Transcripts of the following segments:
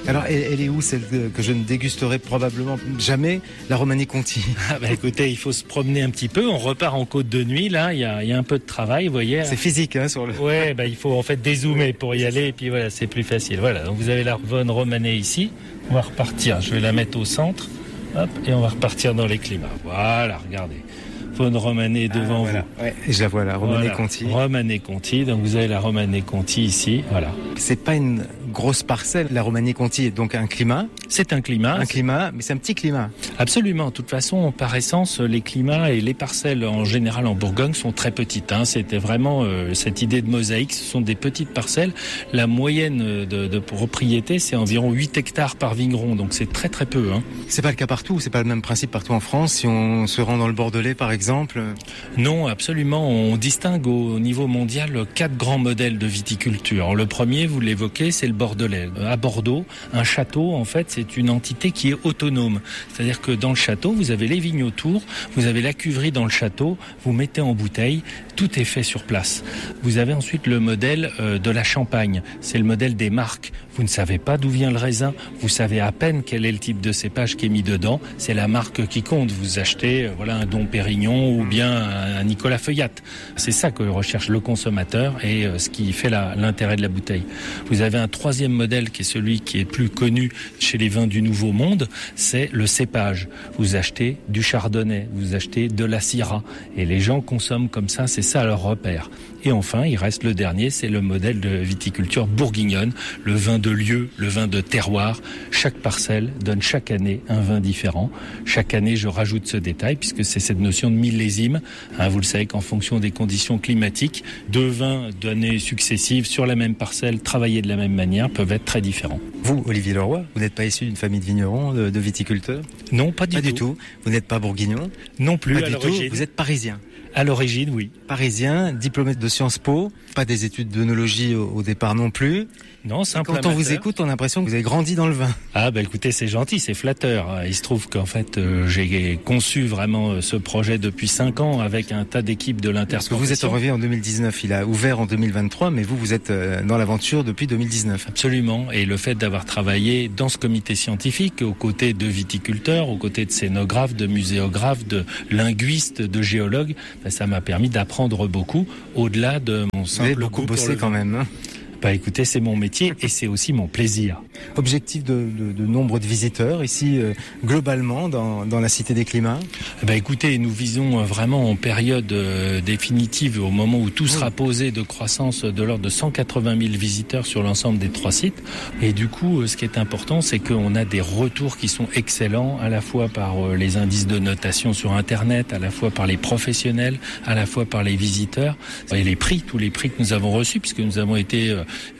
Alors, elle est où, celle que je ne dégusterai probablement jamais, la Romanée Conti? Écoutez, il faut se promener un petit peu. On repart en côte de nuit, là. Il y a un peu de travail, vous voyez. C'est physique, hein, sur le... Ouais, il faut en fait dézoomer pour y aller, et puis voilà, c'est plus facile. Voilà, donc vous avez la Vosne Romanée ici. On va repartir. Je vais la mettre au centre. Hop, et on va repartir dans les climats. Voilà, regardez. Vosne Romanée devant vous. Ouais, et je la vois là, Romanée Conti. Romanée Conti, donc vous avez la Romanée Conti ici, voilà. C'est pas une grosse parcelle, la Romanée Conti est donc un climat. C'est un climat. Un climat, mais c'est un petit climat. Absolument. De toute façon, par essence, les climats et les parcelles en général en Bourgogne sont très petites. C'était vraiment cette idée de mosaïque. Ce sont des petites parcelles. La moyenne de propriété, c'est environ 8 hectares par vigneron. Donc c'est très très peu. C'est pas le cas partout. C'est pas le même principe partout en France. Si on se rend dans le Bordelais, par exemple. Non, absolument. On distingue au niveau mondial 4 grands modèles de viticulture. Le premier, vous l'évoquez, c'est le Bordelais. À Bordeaux, un château, en fait, c'est une entité qui est autonome. C'est-à-dire que dans le château, vous avez les vignes autour, vous avez la cuverie dans le château, vous mettez en bouteille, tout est fait sur place. Vous avez ensuite le modèle de la Champagne. C'est le modèle des marques. Vous ne savez pas d'où vient le raisin, vous savez à peine quel est le type de cépage qui est mis dedans. C'est la marque qui compte. Vous achetez un Dom Pérignon ou bien un Nicolas Feuillat. C'est ça que recherche le consommateur et ce qui fait l'intérêt de la bouteille. Vous avez un troisième modèle qui est celui qui est plus connu chez les vins du Nouveau Monde, c'est le cépage. Vous achetez du Chardonnay, vous achetez de la Syrah et les gens consomment comme ça, c'est ça leur repère. Et enfin, il reste le dernier, c'est le modèle de viticulture bourguignonne, le vin de lieu, le vin de terroir. Chaque parcelle donne chaque année un vin différent. Chaque année, je rajoute ce détail puisque c'est cette notion de millésime. Vous le savez qu'en fonction des conditions climatiques, 2 vins d'années successives sur la même parcelle, travaillés de la même manière, peuvent être très différents. Vous, Olivier Leroy, vous n'êtes pas issu d'une famille de vignerons, de viticulteurs? Non, pas du tout. Vous n'êtes pas bourguignon? Non plus, pas du tout. Vous êtes parisien? À l'origine, oui. Parisien, diplômé de Sciences Po, pas des études d'œnologie au départ non plus. Non, simple. Quand on vous écoute, on a l'impression que vous avez grandi dans le vin. Écoutez, c'est gentil, c'est flatteur. Il se trouve qu'en fait, j'ai conçu vraiment ce projet depuis 5 ans avec un tas d'équipes de l'interprofession. Parce que vous êtes arrivé en 2019, il a ouvert en 2023, mais vous êtes dans l'aventure depuis 2019. Absolument, et le fait d'avoir travaillé dans ce comité scientifique, aux côtés de viticulteurs, aux côtés de scénographes, de muséographes, de linguistes, de géologues, ça m'a permis d'apprendre beaucoup, au-delà de mon simple goût. Vous avez beaucoup bossé quand même. Écoutez, c'est mon métier et c'est aussi mon plaisir. Objectif de nombre de visiteurs ici, globalement, dans la Cité des Climats? Écoutez, nous visons vraiment en période définitive, au moment où tout sera posé, de croissance de l'ordre de 180 000 visiteurs sur l'ensemble des 3 sites. Et du coup, ce qui est important, c'est qu'on a des retours qui sont excellents, à la fois par les indices de notation sur Internet, à la fois par les professionnels, à la fois par les visiteurs. Et les prix, tous les prix que nous avons reçus, puisque nous avons été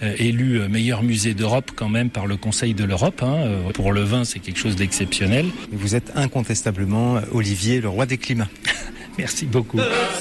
élu meilleur musée d'Europe quand même par le Conseil de l'Europe. Pour le vin, c'est quelque chose d'exceptionnel. Vous êtes incontestablement Olivier, le roi des climats. Merci beaucoup.